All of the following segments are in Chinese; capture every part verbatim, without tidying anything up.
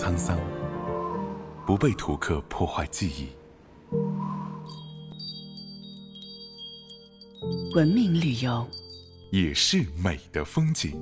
沧桑，不被图克破坏记忆。 文明旅游也是美的风景。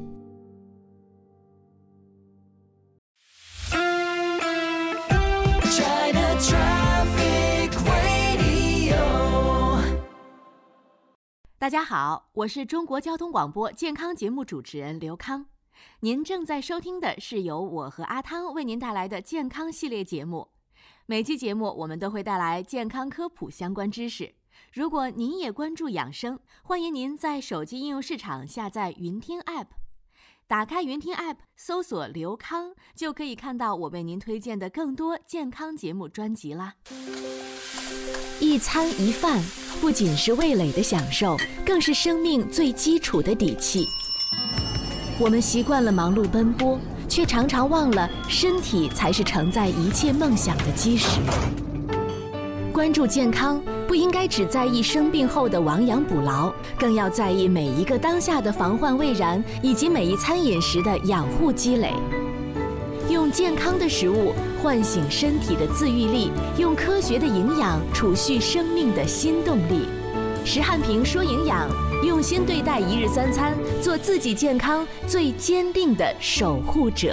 大家好，我是中国交通广播健康节目主持人刘康。您正在收听的是由我和阿汤为您带来的健康系列节目。每期节目我们都会带来健康科普相关知识。如果您也关注养生，欢迎您在手机应用市场下载云听 App， 打开云听 App 搜索刘康，就可以看到我为您推荐的更多健康节目专辑啦。一餐一饭不仅是味蕾的享受，更是生命最基础的底气。我们习惯了忙碌奔波，却常常忘了身体才是承载一切梦想的基石。关注健康，不应该只在意生病后的亡羊补牢，更要在意每一个当下的防患未然，以及每一餐饮食的养护积累。用健康的食物唤醒身体的自愈力，用科学的营养储蓄生命的新动力。石汉平说营养，用心对待一日三餐，做自己健康最坚定的守护者。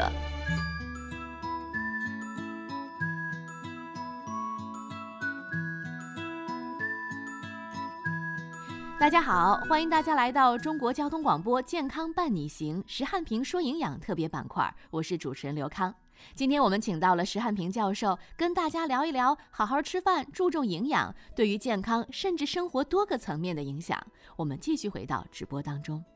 大家好，欢迎大家来到中国交通广播健康伴你行石汉平说营养特别板块，我是主持人刘康。今天我们请到了石汉平教授，跟大家聊一聊好好吃饭、注重营养对于健康甚至生活多个层面的影响。我们继续回到直播当中。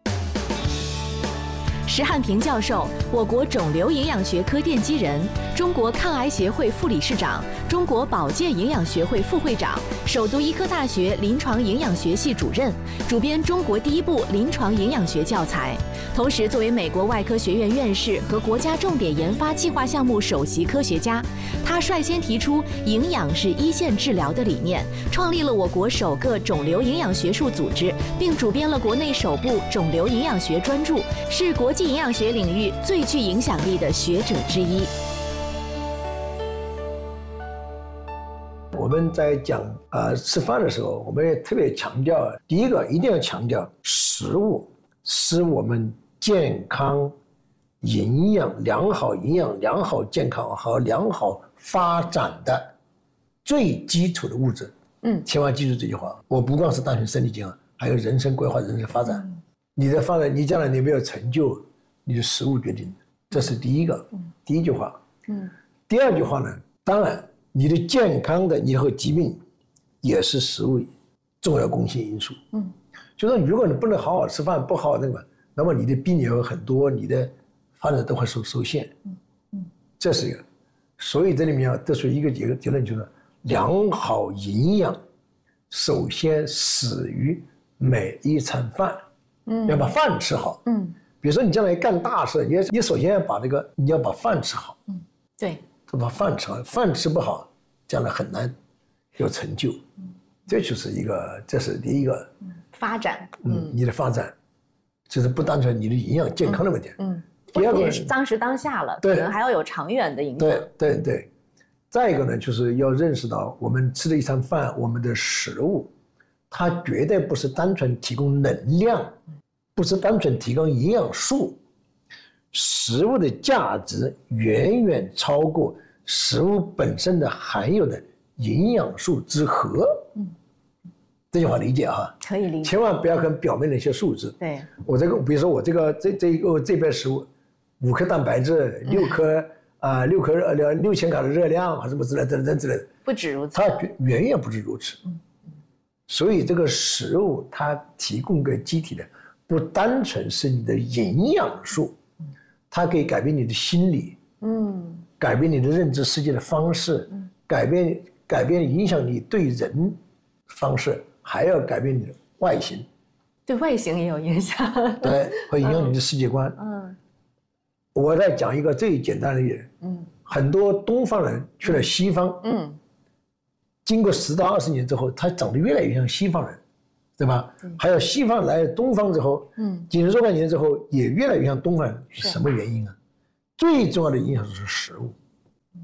石汉平教授，我国肿瘤营养学科奠基人，中国抗癌协会副理事长，中国保健营养学会副会长，首都医科大学临床营养学系主任，主编中国第一部临床营养学教材。同时，作为美国外科学院院士和国家重点研发计划项目首席科学家，他率先提出营养是一线治疗的理念，创立了我国首个肿瘤营养学术组织，并主编了国内首部肿瘤营养学专著，是国际营养学领域最具影响力的学者之一。 我们在讲呃吃饭的时候，我们也特别强调，第一个一定要强调，食物是我们健康、营养良好、营养良好、健康和良好发展的最基础的物质。嗯，千万记住这句话。我不光是单纯身体健康，还有人生规划、人生发展。嗯、你的发展，你将来你没有成就，你的食物决定的，这是第一个。嗯、第一句话。嗯。第二句话呢，当然。你的健康的以后疾病也是食物重要贡献因素。嗯，就说如果你不能好好吃饭，不好那个，那么你的病也会很多，你的发展都会受受限。嗯嗯，这是一个。所以这里面要得出一个结论，结论就是良好营养首先始于每一餐饭。嗯，要把饭吃好。嗯，比如说你将来干大事，你你首先要把这个你要把饭吃好。嗯，对。把饭吃好，饭吃不好，将来很难有成就。嗯、这就是一个，这是第一个、 嗯、发展。 嗯，你的发展，就是不单纯你的营养健康的问题。 嗯，第二个是当时当下了，可能还要有长远的影响。 对对对。再一个呢，就是要认识到，我们吃的一餐饭，我们的食物，它绝对不是单纯提供能量，不是单纯提供营养素。食物的价值远远超过食物本身的含有的营养素之和。嗯，这句话理解哈？ 可以理解。 千万不要看表面的一些数字。 对， 我这个，比如说我这个这这一个这边食物，五克蛋白质，六克啊、嗯呃、六克热六千卡的热量啊什么之类的等之类的， 不止如此， 它远远不止如此。嗯，所以这个食物它提供给机体的不单纯是你的营养素。它可以改变你的心理，嗯，改变你的认知世界的方式，嗯，改变改变影响你对人方式，还要改变你的外形， 对外形也有影响， 对，会影响你的世界观。嗯，我再讲一个最简单的一点，嗯，很多东方人去了西方，嗯，经过十到二十年之后，他长得越来越像西方人。对吧？嗯、还有西方来东方之后，嗯，几十多年之后也越来越像东方人，什么原因啊？最重要的影响是食物。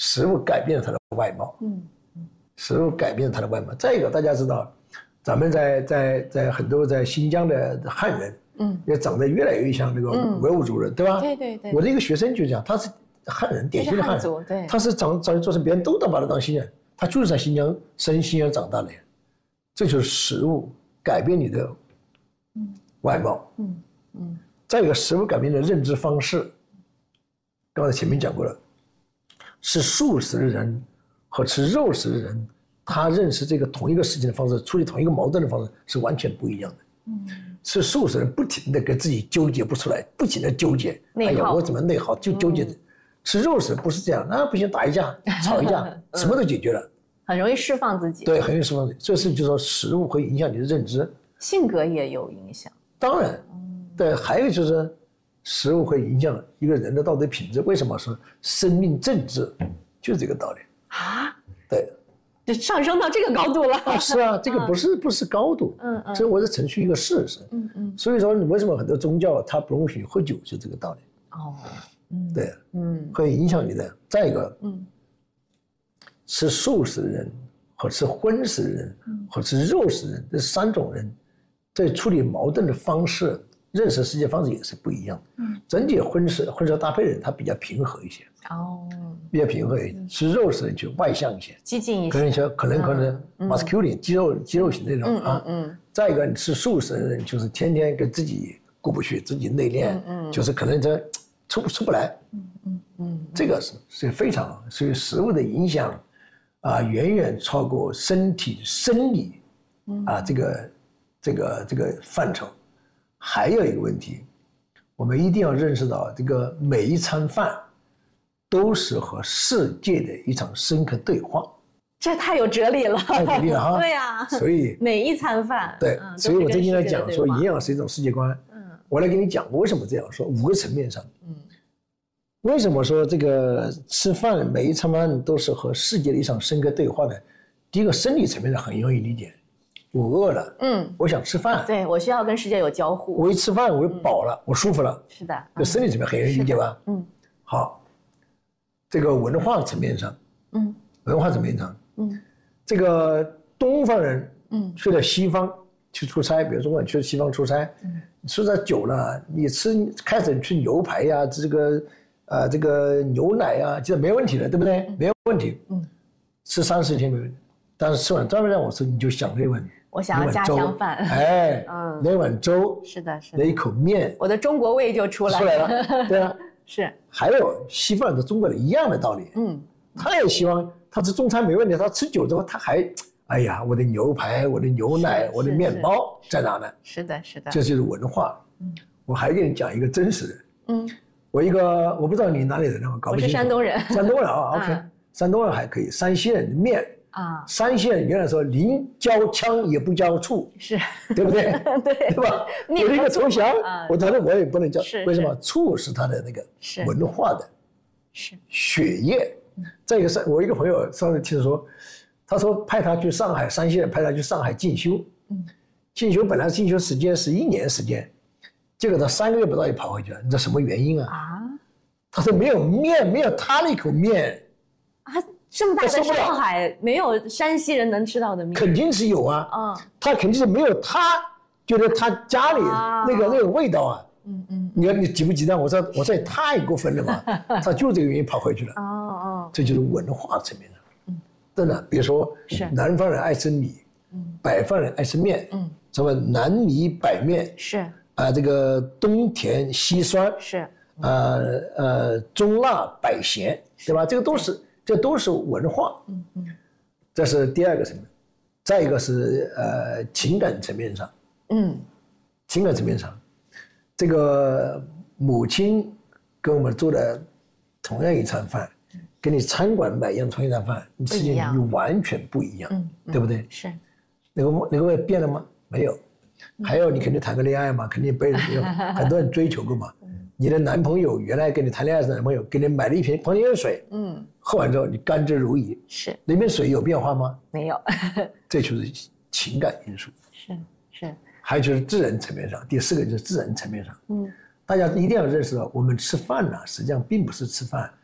食物改变了他的外貌。嗯，食物改变了他的外貌。再一个，大家知道，咱们在在在很多在新疆的汉人，嗯，也长得越来越像那个维吾尔族人，对吧？ 对对对。 我的一个学生就这样，他是汉人，典型的汉人，对，他是长长做成别人都当把他当新人，他就是在新疆生新疆长大的。这就是食物改变你的外貌。嗯嗯。再一个，食物改变你的认知方式。刚才前面讲过了，吃素食的人和吃肉食的人，他认识这个同一个事情的方式，处理同一个矛盾的方式是完全不一样的。嗯，吃素食的人不停的跟自己纠结不出来，不停的纠结，哎呀，我怎么内耗，就纠结。嗯、吃肉食不是这样，那不行，打一架，吵一架，什么都解决了， 很容易释放自己。 对，很容易释放自己。这是就说食物会影响你的认知， 性格也有影响。 当然，对，还有就是。食物会影响一个人的道德品质，为什么说生命政治？就是这个道理啊。 对， 就上升到这个高度了。 啊，是啊，这个不是、嗯、不是高度，嗯嗯，这我是陈述一个事实，嗯嗯。所以说，你为什么很多宗教它不容许喝酒，就这个道理。哦，嗯，对，嗯，会影响你的。再一个，嗯，吃素食的人和吃荤食的人、嗯、和吃肉食的人，这三种人在处理矛盾的方式。认识世界方式也是不一样的。嗯，整体荤食荤食搭配的人，他比较平和一些。哦，比较平和一些。吃肉食的人就外向一些， 激进一些。 可能说可能可能 masculine 肌肉肌肉型那种啊。嗯。再一个，你吃素食的人就是天天跟自己过不去，自己内敛，嗯，就是可能这出不出不来。嗯嗯嗯。这个是是非常，所以食物的影响啊，远远超过身体生理啊这个这个这个范畴。还有一个问题，我们一定要认识到，这个每一餐饭都是和世界的一场深刻对话。 这太有哲理了， 太有哲理了哈。 对呀、啊， 所以每一餐饭， 对，嗯、所以我最近在讲说，营养是一种世界观。嗯，我来给你讲为什么这样说，五个层面上。嗯，为什么说这个吃饭每一餐饭都是和世界的一场深刻对话呢？第一个，生理层面上很容易理解。我饿了，嗯，我想吃饭， 对，我需要跟世界有交互。 我一吃饭，我就饱了，嗯、我舒服了。 是的， 就生理层面很容易理解吧？嗯，好，这个文化层面上，嗯，文化层面上，嗯，这个东方人，嗯，去了西方去出差，比如说我去西方出差，嗯，出差久了，你吃开始吃牛排呀，这个呃这个牛奶呀，这没问题的，对不对？没有问题，嗯，吃三十天没问题，但是吃完专门让我吃，你就想这个问题。 我想要家乡饭， 哎，嗯，那碗粥， 是的，是的，那一口面， 我的中国味就出来了， 出来了，对啊， 是。 还有西方人和中国人一样的道理，嗯，他也希望他吃中餐没问题，他吃久之后他还，哎呀，我的牛排，我的牛奶，我的面包在哪呢？ 是的，是的， 这就是文化。嗯，我还给你讲一个真实的，嗯，我一个我不知道你哪里人，我搞不清楚。 我是山东人， 山东人啊 ，OK， 山东人还可以，山西人的面。啊，山西人原来说宁浇枪也不浇醋， 是对不对？ 对， 对吧？有一个投降，我觉得我也不能浇，为什么？醋是他的那个文化的，是血液。再一个是，我一个朋友上次听说，他说派他去上海，山西人派他去上海进修，嗯，进修本来进修时间是一年时间，结果他三个月不到就跑回去了，你知道什么原因啊？啊，他说没有面，没有他那口面啊。这么大的上海，没有山西人能吃到的面， 肯定是有啊。嗯，他肯定是没有他觉得他家里那个、啊、那个味道啊。嗯嗯，你看你急不急呢？我说我说也太过分了嘛。他就这个原因跑回去了。哦哦，这就是文化层面上。嗯，真的，比如说是南方人爱吃米，嗯，北方人爱吃面，嗯，什么南米北面是啊，这个东甜西酸是， 呃呃中辣北咸，对吧？这个都是。这都是文化，嗯嗯，这是第二个层面，再一个是呃情感层面上，嗯，情感层面上，这个母亲跟我们做的同样一餐饭，跟你餐馆买一样同一餐饭，你吃进去完全不一样，嗯，对不对？ 是， 那个那个味变了吗？没有，还有你肯定谈个恋爱嘛，肯定被很多人追求过嘛。你的男朋友原来跟你谈恋爱的男朋友给你买了一瓶矿泉水，嗯，喝完之后你甘之如饴， 是那瓶水有变化吗？ 没有， 这就是情感因素。 是是， 还有就是自然层面上，第四个就是自然层面上，嗯，大家一定要认识到，我们吃饭呢、啊，实际上并不是吃饭，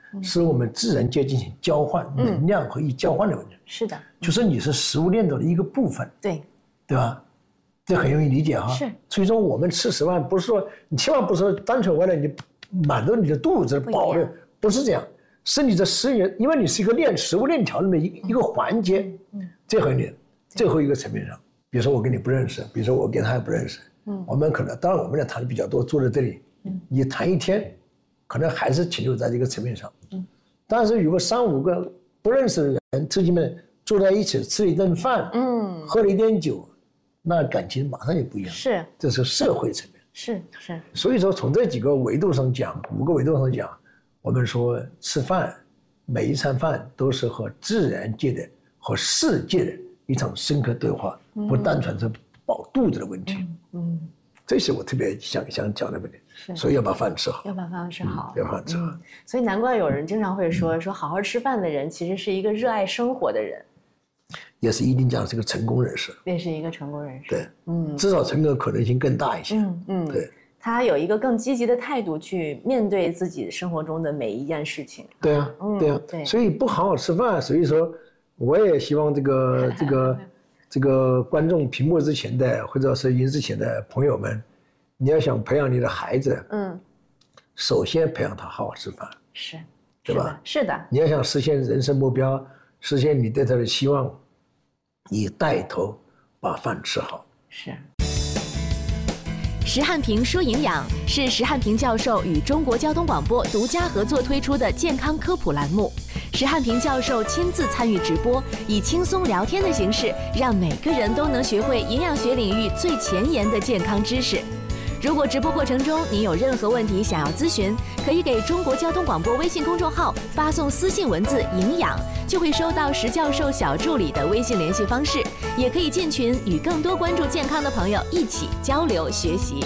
是我们自然界进行交换、嗯、能量和一交换的问题。 是的， 就是你是食物链中的一个部分。 对， 对吧？这很容易理解哈。 是。 所以说我们吃十万，不是说你千万不是说单纯为了你满足你的肚子饱的，不是这样，是你的食源，因为你是一个链食物链条里面一一个环节。嗯。最后一点，最后一个层面上，比如说我跟你不认识，比如说我跟他也不认识，嗯，我们可能当然我们俩谈的比较多，坐在这里，嗯，你谈一天，可能还是停留在这个层面上，嗯。但是如果三五个不认识的人，自己们坐在一起吃了一顿饭，嗯，喝了一点酒，那感情马上就不一样。是，这是社会层面。 是是。 所以说，从这几个维度上讲，五个维度上讲，我们说吃饭，每一餐饭都是和自然界的和世界的一场深刻对话，嗯、不单纯是饱肚子的问题。嗯，嗯这是我特别想想讲的问题。所以要把饭吃好， 要把饭吃好， 嗯、要把饭吃好、嗯。 所以难怪有人经常会说，说好好吃饭的人其实是一个热爱生活的人。 也是一定讲是个成功人士， 也是一个成功人士。 对，嗯，至少成功的可能性更大一些。嗯嗯，对， 他有一个更积极的态度去面对自己生活中的每一件事情。 对啊，嗯、对啊，对。所以不好好吃饭，所以说我也希望这个这个这个观众屏幕之前的或者是荧之前的朋友们，你要想培养你的孩子，嗯，首先培养他好好吃饭， 是， 对吧？ 是的。 你要想实现人生目标，实现你对他的希望。你带头把饭吃好。 是。 石汉平说营养是石汉平教授与中国交通广播独家合作推出的健康科普栏目。石汉平教授亲自参与直播，以轻松聊天的形式，让每个人都能学会营养学领域最前沿的健康知识。如果直播过程中您有任何问题想要咨询，可以给中国交通广播微信公众号发送私信文字营养，就会收到石教授小助理的微信联系方式，也可以进群与更多关注健康的朋友一起交流学习。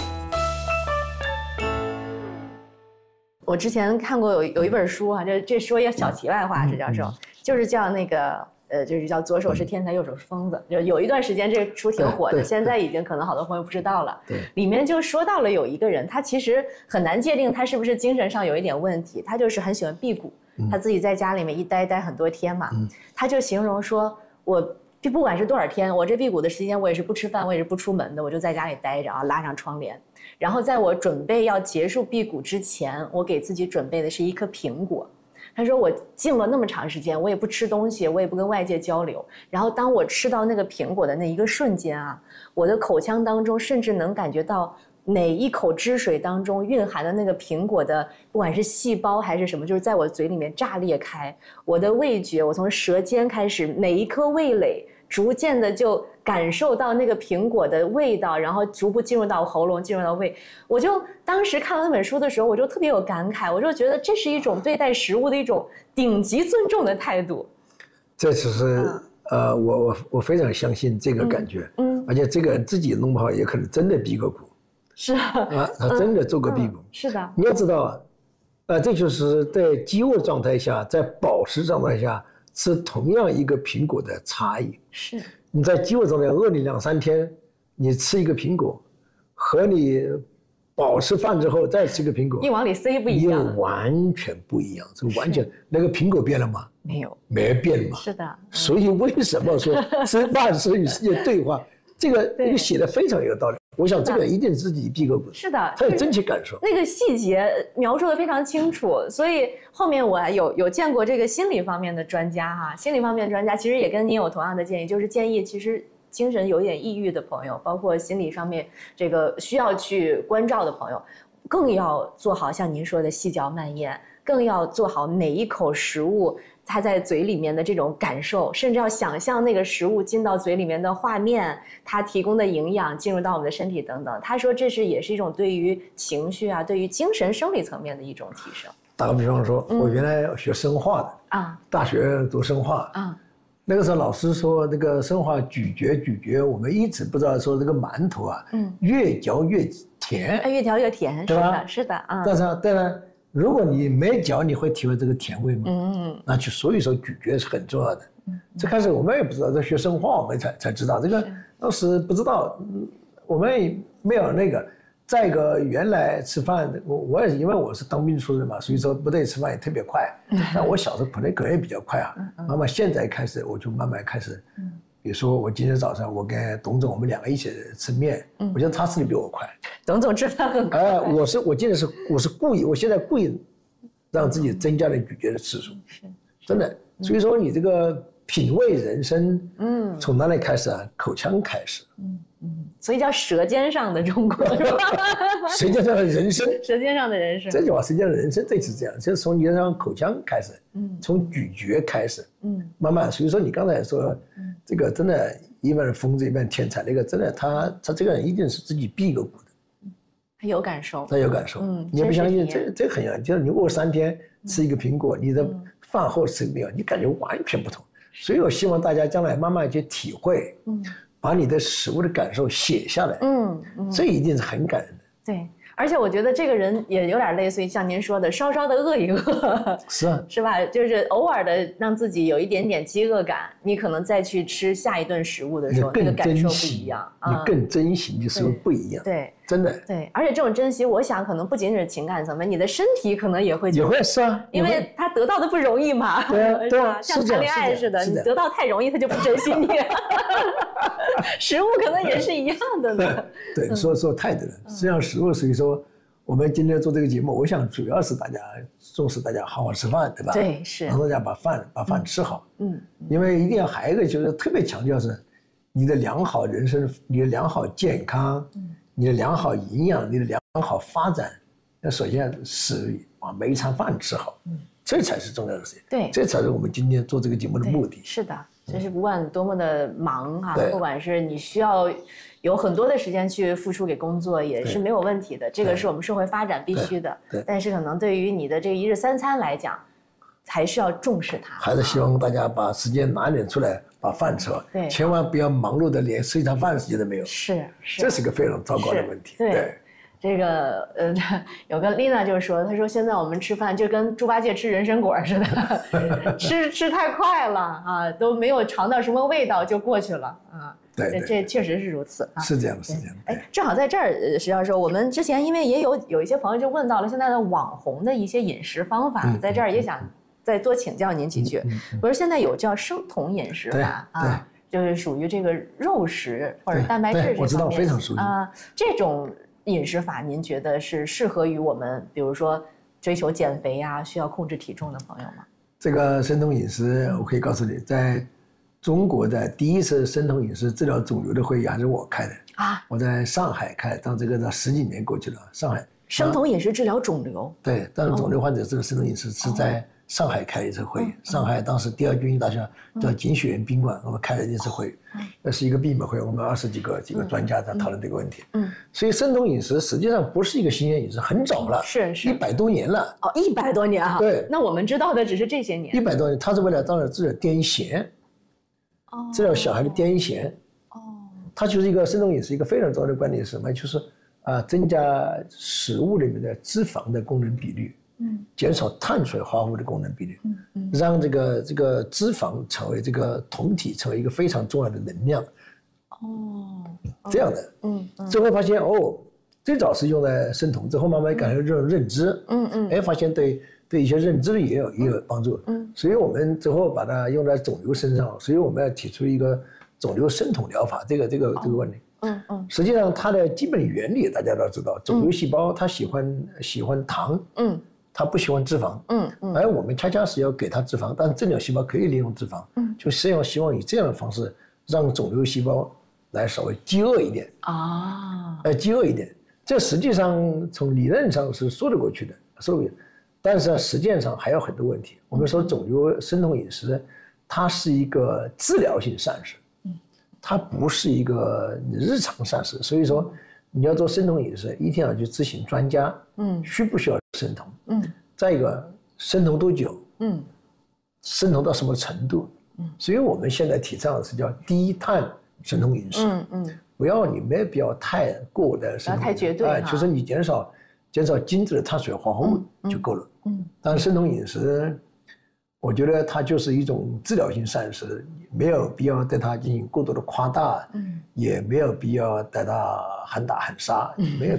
我之前看过有有一本书啊，这这说一个小题外话，石教授，就是叫那个呃，就是叫左手是天才，右手是疯子。就有一段时间这书挺火的，现在已经可能好多朋友不知道了。对，里面就说到了有一个人，他其实很难界定他是不是精神上有一点问题，他就是很喜欢辟谷，嗯、他自己在家里面一待待很多天嘛，嗯、他就形容说，我这不管是多少天，我这辟谷的时间我也是不吃饭，我也是不出门的，我就在家里待着啊，拉上窗帘。然后在我准备要结束辟谷之前，我给自己准备的是一颗苹果。他说我静了那么长时间，我也不吃东西，我也不跟外界交流。然后当我吃到那个苹果的那一个瞬间啊，我的口腔当中甚至能感觉到哪一口汁水当中蕴含的那个苹果的，不管是细胞还是什么，就是在我嘴里面炸裂开。我的味觉，我从舌尖开始，每一颗味蕾逐渐的就感受到那个苹果的味道，然后逐步进入到喉咙，进入到胃。我就当时看到那本书的时候，我就特别有感慨，我就觉得这是一种对待食物的一种顶级尊重的态度。 这只是、嗯、呃，我我我非常相信这个感觉，嗯，嗯而且这个人自己弄不好，也可能真的辟过谷。 是啊， 啊，他真的做过辟谷、嗯。 是的， 你要知道，呃，这就是在饥饿状态下，在饱食状态下。吃同样一个苹果的差异是， 你在饥饿状态饿你两三天，你吃一个苹果，和你饱吃饭之后再吃一个苹果， 一往里塞不一样， 完全不一样。这完全那个苹果变了吗？ 没有， 没变嘛。 是的。嗯、 所以为什么说吃饭是与世界对话？这个这个写的非常有道理。我想这个一定是自己辟过谷， 是的， 他有真切感受， 那个细节描述的非常清楚。所以后面我有有见过这个心理方面的专家哈，心理方面的专家其实也跟您有同样的建议，就是建议其实精神有点抑郁的朋友，包括心理上面这个需要去关照的朋友，更要做好像您说的细嚼慢咽，更要做好每一口食物它在嘴里面的这种感受，甚至要想象那个食物进到嘴里面的画面，它提供的营养进入到我们的身体等等。他说这是也是一种对于情绪啊，对于精神生理层面的一种提升。 打个比方说，嗯、我原来学生化的啊，大学读生化啊，那个时候老师说那个生化咀嚼咀嚼，我们一直不知道说这个馒头啊，嗯，越嚼越甜， 越嚼越甜， 对吧？ 是的，啊。 但是当然。如果你没嚼，你会体会这个甜味吗？嗯，那就所以说咀嚼是很重要的。嗯，最开始我们也不知道，在学生化我们才才知道这个，当时不知道，我们也没有那个。 再一个，原来吃饭，我我也因为我是当兵出身嘛，所以说部队吃饭也特别快。但我小时候可能可能也比较快啊。慢慢现在开始，我就慢慢开始，比如说我今天早上我跟董总我们两个一起吃面，我觉得他吃的比我快。 董总吃饭很快。 哎，我是我记得是我是故意，我现在故意让自己增加了咀嚼的次数。是，真的。所以说你这个品味人生，嗯，从哪里开始啊？口腔开始。嗯。 嗯，所以叫舌尖上的中国是吧？ 舌尖上的人生， 舌尖上的人生， 这句话舌尖上的人生，这是这样，就是从你让口腔开始，嗯，从咀嚼开始，嗯，慢慢。所以说你刚才说，嗯，这个真的，一半是疯子，一半天才，那个真的，他他这个人一定是自己辟个谷的， 他有感受， 他有感受，嗯，你也不相信，这这很像，就是你饿三天吃一个苹果，你的饭后吃个苹果，你感觉完全不同。所以我希望大家将来慢慢去体会，嗯。把你的食物的感受写下来，嗯，嗯这一定是很感人的。 对，而且我觉得这个人也有点类似于像您说的，稍稍的饿一饿， 是啊， 是吧？就是偶尔的让自己有一点点饥饿感，你可能再去吃下一顿食物的时候，那个感受不一样， 你更珍惜你的食物不一样。 对， 真的。 对，而且这种珍惜，我想可能不仅仅是情感层面，你的身体可能也会也会是啊， 因为他得到的不容易嘛， 对啊，对啊， 像谈恋爱似的，你得到太容易，他就不珍惜你。食物可能也是一样的呢。 对，对，说说太对了。实际上，食物所以说，我们今天做这个节目，我想主要是大家重视大家好好吃饭，对吧？ 对，是让大家把饭把饭吃好。嗯，因为一定要还有一个就是特别强调是，你的良好人生，你的良好健康，你的良好营养，你的良好发展，那首先是把每一餐饭吃好。嗯。这才是重要的事情， 对， 这才是我们今天做这个节目的目的。 是的，就是不管多么的忙哈、啊，不管是你需要有很多的时间去付出给工作，也是没有问题的。这个是我们社会发展必须的。对，但是可能对于你的这个一日三餐来讲，还是要重视它。 还是希望大家把时间拿点出来，把饭吃好。 对， 千万不要忙碌的连吃一餐饭的时间都没有。 是是， 这是个非常糟糕的问题。 对。对这个呃，有个丽娜就说，她说现在我们吃饭就跟猪八戒吃人参果似的，吃吃太快了啊，都没有尝到什么味道就过去了啊。 对，对这确实是如此啊。 是这样的，是这样的。 哎，正好在这儿，实际上说我们之前因为也有有一些朋友就问到了现在的网红的一些饮食方法，嗯、在这儿也想再多请教您几句。嗯嗯、我说现在有叫生酮饮食法啊，就是属于这个肉食或者蛋白质这方面， 我知道非常熟悉啊，这种。饮食法，您觉得是适合于我们，比如说追求减肥呀、啊，需要控制体重的朋友吗？ 这个生酮饮食，我可以告诉你，在中国的第一次生酮饮食治疗肿瘤的会议还是我开的啊！我在上海开，到这个到十几年过去了，上海生酮饮食治疗肿瘤。 对，但是肿瘤患者这个生酮饮食是在上海开一次会议，哦、上海当时第二军医大学叫景雪园宾馆，我们开了一次会议。那是一个闭门会，我们二十几个几个专家在讨论这个问题。嗯，所以生酮饮食实际上不是一个新鲜饮食，很早了， 是是， 一百多年了。 哦，一百多年哈。 对， 那我们知道的只是这些年。 一百多年，它是为了当然治疗癫痫，哦，治疗小孩的癫痫。哦，它就是一个生酮饮食一个非常重要的观点是什么？就是啊，增加食物里面的脂肪的功能比率。嗯，减少碳水化合物的功能比例，嗯嗯，让这个这个脂肪成为这个酮体，成为一个非常重要的能量。哦，这样的，嗯，最后发现哦，最早是用在生酮，之后慢慢感觉这种认知，嗯嗯，哎，发现对对一些认知也有也有帮助，嗯，所以我们之后把它用在肿瘤身上，所以我们要提出一个肿瘤生酮疗法，这个这个这个问题。嗯嗯，实际上它的基本原理大家都知道，肿瘤细胞它喜欢喜欢糖，嗯。它不喜欢脂肪，嗯嗯，而我们恰恰是要给它脂肪，但是正常细胞可以利用脂肪，嗯，就希望希望以这样的方式让肿瘤细胞来稍微饥饿一点啊，呃，饥饿一点，这实际上从理论上是说得过去的，说得过去，但是实践上还有很多问题。我们说肿瘤生酮饮食，它是一个治疗性膳食，嗯，它不是一个日常膳食，所以说。你要做生酮饮食，一定要去咨询专家。嗯，需不需要生酮？嗯，再一个，生酮多久？嗯，生酮到什么程度？嗯，所以我们现在提倡的是叫低碳生酮饮食。嗯嗯，不要你没必要太过的生酮， 太绝对。 哎，就是你减少减少精致的碳水化合物就够了。嗯，但是生酮饮食，我觉得它就是一种治疗性膳食，没有必要对它进行过多的夸大，嗯，也没有必要对它喊打喊杀，嗯，没有，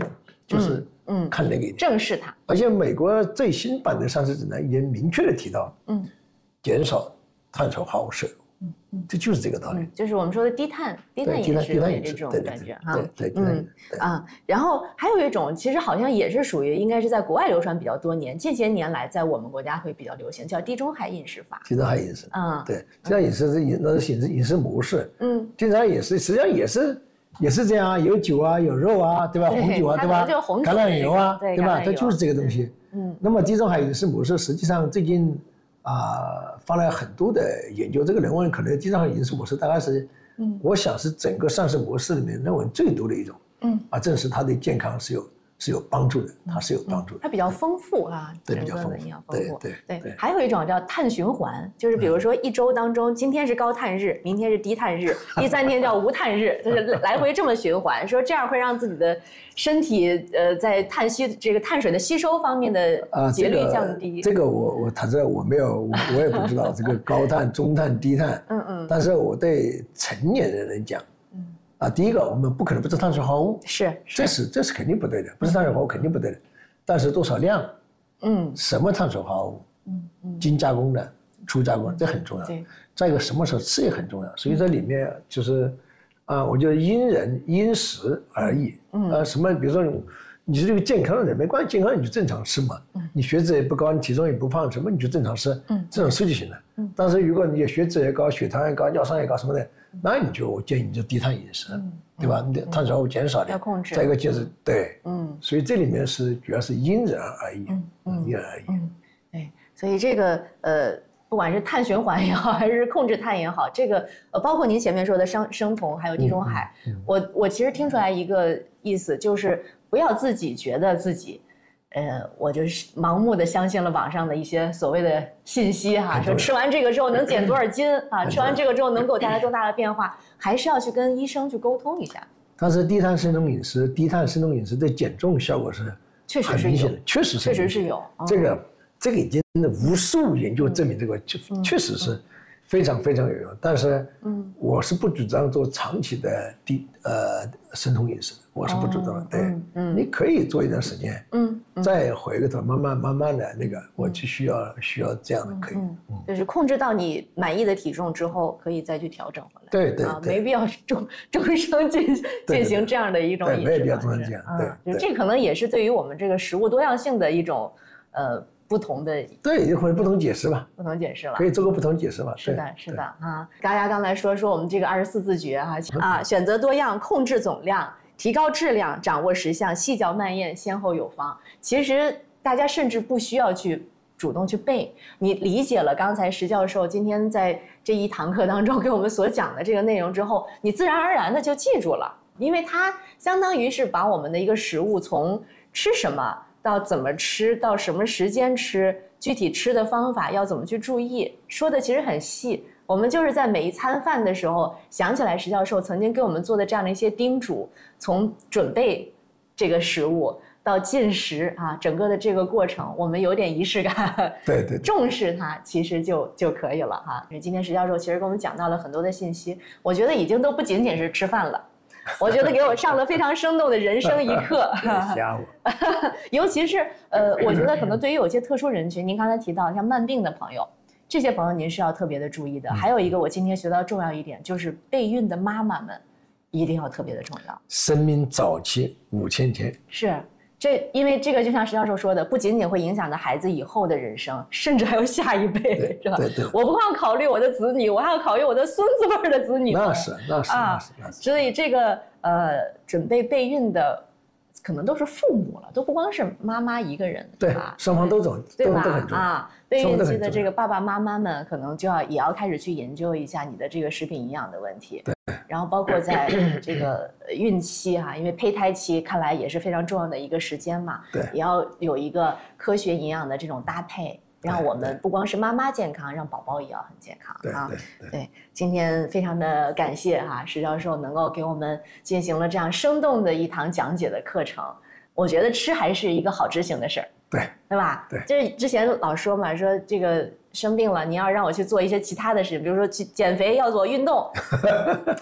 就是嗯看那个一点， 正视它。 而且美国最新版的膳食指南已经明确的提到，嗯，减少碳水化合物摄入。嗯嗯，这就是这个道理、嗯， 就是我们说的低碳低碳饮食这种感觉哈， 对对嗯啊，然后还有一种其实好像也是属于应该是在国外流传比较多年，近些年来在我们国家会比较流行，叫地中海饮食法。 地中海饮食，嗯，对，地中海饮食是饮那是饮食饮食模式，嗯，地中海饮食实际上也是也是这样啊，有酒啊，有肉啊，对吧？ 对红酒啊，对吧？橄榄油啊， 对吧？它就是这个东西。嗯，那么地中海饮食模式实际上最近。啊，放了很多的研究，这个人文可能地中海饮食模式大概是，嗯，我想是整个膳食模式里面人文最多的一种，嗯，啊，正是它对健康是有是有帮助的，它是有帮助的， 它比较丰富啊， 对，比较丰富， 对对对对。还有一种叫碳循环，就是比如说一周当中，今天是高碳日，明天是低碳日，第三天叫无碳日，就是来回这么循环，说这样会让自己的身体呃在碳吸这个碳水的吸收方面的节律降低。 啊、这个、这个、我我坦率我没有我我也不知道这个高碳、中碳、低碳，嗯嗯，但是我对成年人来讲。啊，第一个，我们不可能不吃碳水化合物， 是， 这是这是肯定不对的，不是碳水化合物肯定不对的，但是多少量，嗯，什么碳水化合物，嗯嗯，精加工的、初加工的，这很重要。对，再一个什么时候吃也很重要，所以这里面就是，啊，我觉得因人因时而异，嗯，呃，什么，比如说你你是这个健康的人，没关系，健康你就正常吃嘛，嗯，你血脂也不高，你体重也不胖，什么你就正常吃，嗯，正常吃就行了，嗯，但是如果你血脂也高、血糖也高、尿酸也高什么的。那你就我建议你就低碳饮食，嗯、对吧？你的碳水化合物减少点， 要控制。 再一个就是对，嗯，所以这里面是主要是因人而异，嗯嗯，因人而异。嗯， 对，所以这个呃，不管是碳循环也好，还是控制碳也好，这个呃，包括您前面说的生生酮，还有地中海，嗯嗯、我我其实听出来一个意思，就是不要自己觉得自己。呃，我就是盲目的相信了网上的一些所谓的信息哈，说吃完这个之后能减多少斤啊，吃完这个之后能给我带来多大的变化，还是要去跟医生去沟通一下。 但是低碳生酮饮食，低碳生酮饮食对减重效果是确实是有，确实是确实是有。 这个这个已经无数研究证明，这个确确实是非常非常有用。但是，嗯，我是不主张做长期的低呃生酮饮食的。我是不主张的，对，嗯嗯，你可以做一段时间，嗯，再回过头，慢慢慢慢的那个，我就需要需要这样的，可以， 嗯，就是控制到你满意的体重之后，可以再去调整回来， 对对， 啊，没必要终终生进进行这样的一种饮食， 没必要终生这样， 对，就这可能也是对于我们这个食物多样性的一种，呃。不同的对，或者不同解释吧， 不同解释了， 可以做个不同解释吧。 是的，是的啊。大家刚才说说我们这个二十四字诀哈啊，选择多样，控制总量，提高质量，掌握十项，细嚼慢咽，先后有方。其实大家甚至不需要去主动去背，你理解了刚才石教授今天在这一堂课当中给我们所讲的这个内容之后，你自然而然的就记住了，因为它相当于是把我们的一个食物从吃什么。到怎么吃，到什么时间吃，具体吃的方法要怎么去注意，说的其实很细。我们就是在每一餐饭的时候想起来石教授曾经给我们做的这样的一些叮嘱，从准备这个食物到进食啊，整个的这个过程，我们有点仪式感， 对 对, 对， 重视它，其实就就可以了哈。今天石教授其实给我们讲到了很多的信息，我觉得已经都不仅仅是吃饭了。我觉得给我上了非常生动的人生一课， 吓我。 尤其是呃，我觉得可能对于有些特殊人群，您刚才提到像慢病的朋友，这些朋友您是要特别的注意的。还有一个，我今天学到重要一点，就是备孕的妈妈们一定要特别的重要。 生命早期五千天是。这因为这个就像石教授说的，不仅仅会影响到孩子以后的人生，甚至还有下一辈，是吧？ 对对。 我不光考虑我的子女，我还要考虑我的孙子辈的子女。 那是那是啊， 那是。 所以这个呃，准备备孕的，可能都是父母了，都不光是妈妈一个人， 对吧？ 双方都走， 对吧？ 都很重要啊，备孕期的这个爸爸妈妈们，可能就要也要开始去研究一下你的这个食品营养的问题。 对。 然后包括在这个孕期哈、啊，因为胚胎期看来也是非常重要的一个时间嘛， 对， 也要有一个科学营养的这种搭配，让我们不光是妈妈健康，让宝宝也要很健康啊。 对 对, 对, 对，今天非常的感谢哈、啊，石教授能够给我们进行了这样生动的一堂讲解的课程。我觉得吃还是一个好执行的事儿， 对对吧？ 对， 就是之前老说嘛，说这个生病了，你要让我去做一些其他的事，比如说去减肥要做运动。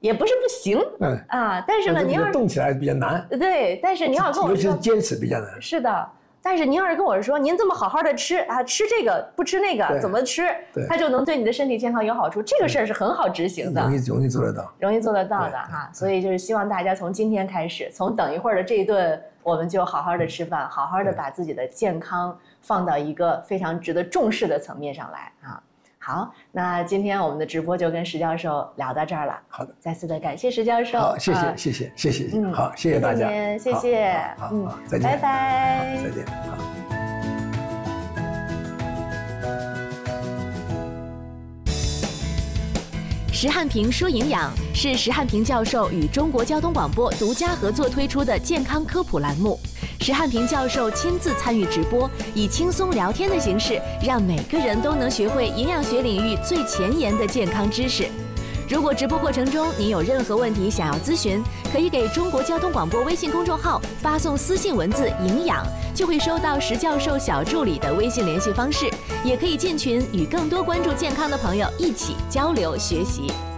也不是不行，嗯啊，但是呢，您要动起来比较难， 对，但是您要跟我说， 尤其是坚持比较难。 是的，但是您要是跟我说，您这么好好的吃啊，吃这个不吃那个，怎么吃，它就能对你的身体健康有好处，这个事儿是很好执行的， 容易容易做得到， 容易做得到的哈。所以就是希望大家从今天开始，从等一会儿的这一顿，我们就好好的吃饭，好好的把自己的健康放到一个非常值得重视的层面上来啊。好，那今天我们的直播就跟石教授聊到这儿了。 好的， 再次的感谢石教授。 好，谢谢，谢谢，谢谢，嗯，好，谢谢大家， 谢谢， 嗯，再见， 拜拜， 再见，好。 石汉平说营养是石汉平教授与中国交通广播独家合作推出的健康科普栏目。石汉平教授亲自参与直播，以轻松聊天的形式，让每个人都能学会营养学领域最前沿的健康知识。如果直播过程中您有任何问题想要咨询，可以给中国交通广播微信公众号发送私信文字“营养”，就会收到石教授小助理的微信联系方式。也可以进群与更多关注健康的朋友一起交流学习。